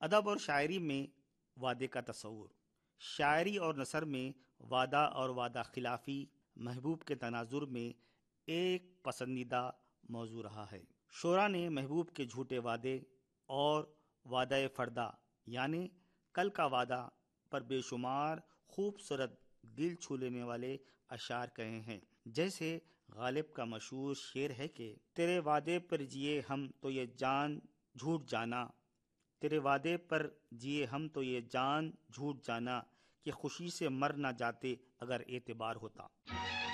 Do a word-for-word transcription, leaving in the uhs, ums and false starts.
अदब और शायरी में वादे का तस्वुर। शायरी और नसर में वादा और वादा खिलाफी महबूब के तनाजुर में एक पसंदीदा मौजू रहा है। शोरा ने महबूब के झूठे वादे और वादा फरदा यानी कल का वादा पर बेशुमार खूबसूरत दिल छू लेने वाले अशार कहे हैं। जैसे गालिब का मशहूर शेर है कि तेरे वादे पर जिए हम तो ये जान झूठ जाना, तेरे वादे पर जिए हम तो ये जान झूठ जाना कि खुशी से मर ना जाते अगर एतबार होता।